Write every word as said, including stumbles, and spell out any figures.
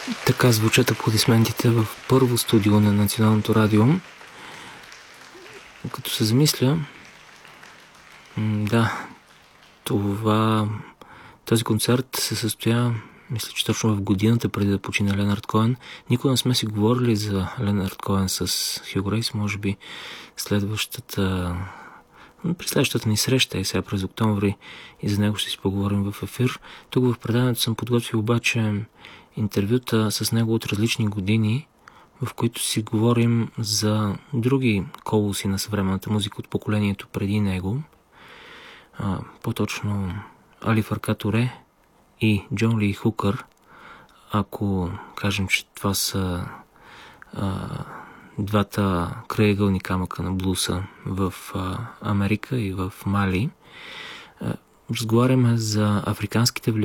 Така звучат аплодисментите в първо студио на Националното радио. Като се замисля, да, това, този концерт се състоя, мисля, че точно в годината преди да почине Ленард Коен. Никога не сме си говорили за Ленард Коен с Хю Грейс, може би следващата, при следващата ни среща и сега през октомври и за него ще си поговорим в ефир. Тук в предаването съм подготвил обаче интервюта с него от различни години, в които си говорим за други колоси на съвременната музика от поколението преди него. А, по-точно Али Фарка Туре и Джон Ли Хукър. Ако кажем, че това са а, двата крайъгълни камъка на блуса в а, Америка и в Мали, а, разговаряме за африканските влияния